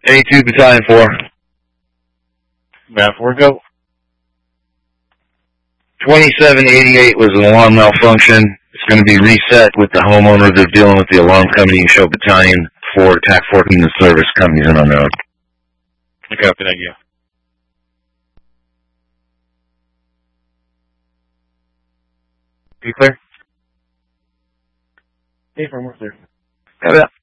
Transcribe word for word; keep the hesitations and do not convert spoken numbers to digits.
A two Battalion four. Map four, go. twenty-seven eighty-eight was an alarm malfunction. It's going to be reset with the homeowner. They're dealing with the alarm company. You show Battalion four, T A C fourteen, the service company's in on the road. Okay, thank you. Be clear? Hey, from where clear. Got it.